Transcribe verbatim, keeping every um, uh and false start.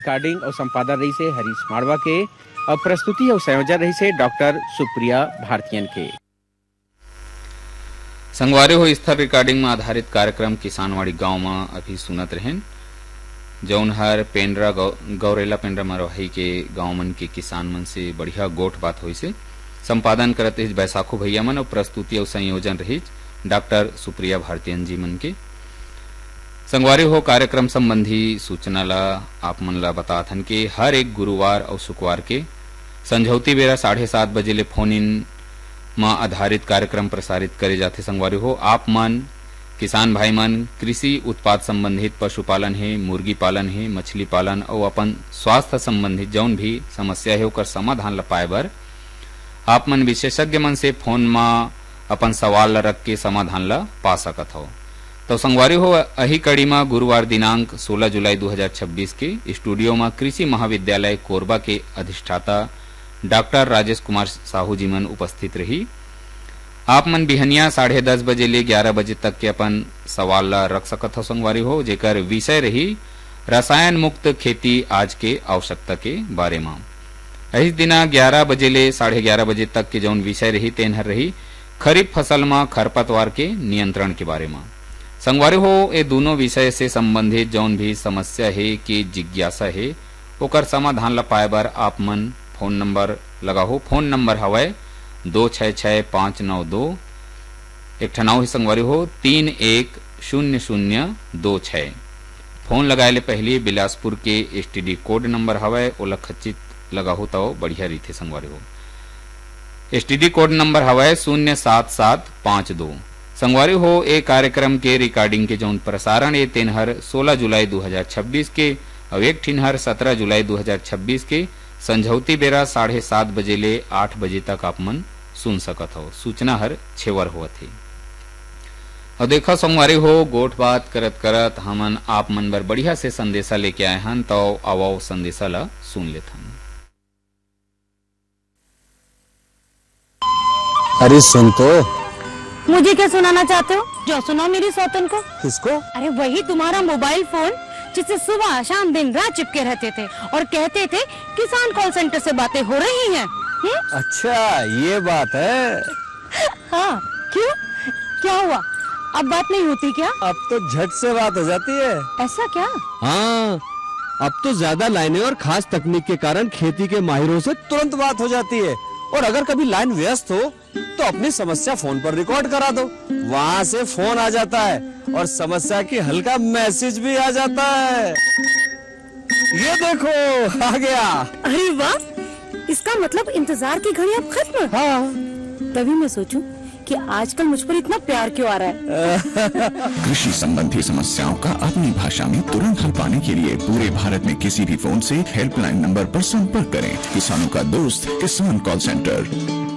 Recording और संपादन रही से हरीश मारवा के और प्रस्तुति और संयोजन रही से डॉक्टर सुप्रिया भारतीयन के। संगवारी हो स्तर रिकॉर्डिंग में आधारित कार्यक्रम किसानवाड़ी गांव में अभी सुनत रहें जौन हर पेंड्रा गौ, गौरेला पेंड्रा मरवाही के गांव मन के किसान मन से बढ़िया गोठ बात हुई से संपादन करते बैसाखो भैया मन और प्रस्तुति और संयोजन रही डॉक्टर सुप्रिया भारतीयन जी मन के। संगवारी हो कार्यक्रम संबंधी सूचना ला आप मन ला बताथन के हर एक गुरुवार और शुक्रवार के संझौती बेरा साढ़े सात बजे ले फोन इन में आधारित कार्यक्रम प्रसारित करे जाते। संगवारी हो आप मन किसान भाई मन कृषि उत्पाद संबंधित पशुपालन है, मुर्गी पालन है, मछली पालन और अपन स्वास्थ्य संबंधित जौन भी समस्या है ओकर समाधान ला पाए बर आप मन विशेषज्ञ मन से फोन में अपन सवाल ला रख के समाधान ला पा सकत हो। तो संगवारी हो अही कड़ी में गुरुवार दिनांक सोलह जुलाई दो हज़ार छब्बीस के स्टूडियो में कृषि महाविद्यालय कोरबा के अधिष्ठाता डॉक्टर राजेश कुमार साहू जी मन उपस्थित रही। आप मन बिहनिया साढ़े दस बजे ले ग्यारह बजे तक के अपन सवाल ला रख सकत हो। संगवारी हो जेकर विषय रही रसायन मुक्त खेती आज के आवश्यकता के बारे में। इस दिना ग्यारह बजे ले साढ़े ग्यारह बजे तक के जौन विषय रही तेन हर रही खरीफ फसल में खरपतवार के नियंत्रण के बारे में। संगवारी हो ये दोनों विषय से संबंधित जौन भी समस्या है कि जिज्ञासा है ओकर समाधान ला पाए बर आप मन फोन नंबर लगा हो। फोन नंबर हवाए दो छह छह पाँच नौ दो एक ठनाव ही संगवारी हो तीन एक शून्य शून्य दो छह। फोन लगाए ले पहले बिलासपुर के एसटीडी कोड नंबर हवाए ओला खचित लगा हो तो बढ़िया रीते संगवारी हो। एसटीडी कोड नंबर हवाए शून्य सात सात पाँच दो। संगवारी हो ए कार्यक्रम के रिकॉर्डिंग के जौन प्रसारण ए तेनहर सोलह जुलाई दो हज़ार छब्बीस के और एक ठिनहर सत्रह जुलाई दो हज़ार छब्बीस के संझौती बेरा साढ़े सात बजे ले आठ बजे तक आप मन सुन सकत हो। सूचना हर छेवर हुआ थी। और देखो संगवारी हो गोठ बात करत करत हमन आप मन बर बढ़िया से संदेशा लेके आए हन तो आओ संदेशा ला सुन लेथन। अरे सुन तो। मुझे क्या सुनाना चाहते हो? जो सुनाओ मेरी सौतन को। किसको? अरे वही तुम्हारा मोबाइल फोन जिससे सुबह शाम दिन रात चिपके रहते थे और कहते थे किसान कॉल सेंटर से बातें हो रही हैं। हुँ? अच्छा ये बात है। हाँ क्यों, क्या हुआ? अब बात नहीं होती क्या? अब तो झट से बात हो जाती है। ऐसा क्या? हाँ अब तो ज्यादा लाइनें और खास तकनीक के कारण खेती के माहिरों से तुरंत बात हो जाती है। और अगर कभी लाइन व्यस्त हो तो अपनी समस्या फोन पर रिकॉर्ड करा दो, वहाँ से फोन आ जाता है और समस्या की हल का मैसेज भी आ जाता है। ये देखो आ गया। अरे वाह, इसका मतलब इंतजार की घड़ी अब खत्म। हाँ तभी मैं सोचूं कि आजकल मुझ पर इतना प्यार क्यों आ रहा है। कृषि संबंधी समस्याओं का अपनी भाषा में तुरंत हल पाने के लिए पूरे भारत में किसी भी फोन से हेल्पलाइन नंबर पर संपर्क करें। किसानों का दोस्त किसान कॉल सेंटर।